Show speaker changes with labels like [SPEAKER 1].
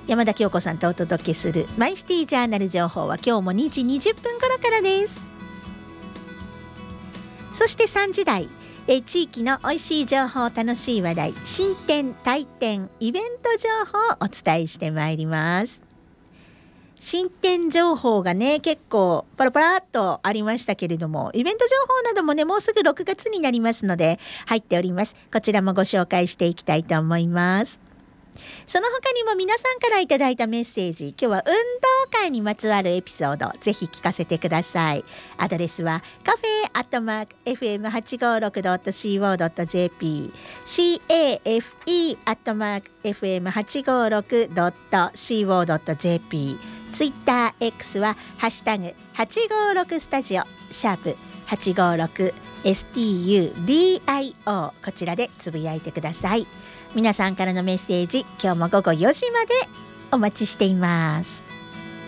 [SPEAKER 1] 山田京子さんとお届けするマイシティジャーナル情報は今日も2時20分頃からです。そして3時台、地域の美味しい情報、楽しい話題、新店退店イベント情報をお伝えしてまいります。新店情報がね結構パラパラっとありましたけれども、イベント情報などもねもうすぐ6月になりますので入っております。こちらもご紹介していきたいと思います。その他にも皆さんからいただいたメッセージ、今日は運動会にまつわるエピソードぜひ聞かせてください。アドレスはカフェ@fm856.co.jp cafe@fm856.co.jp ツイッター X はハッシュタグ856スタジオ#856STUDIO こちらでつぶやいてください。皆さんからのメッセージ今日も午後4時までお待ちしています。